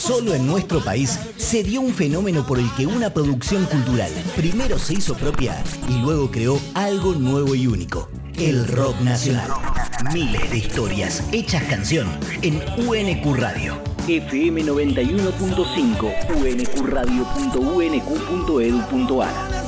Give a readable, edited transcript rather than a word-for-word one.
Solo en nuestro país se dio un fenómeno por el que una producción cultural primero se hizo propia y luego creó algo nuevo y único. El rock nacional. Miles de historias hechas canción en UNQ Radio. FM 91.5, uncradio.unq.edu.ar.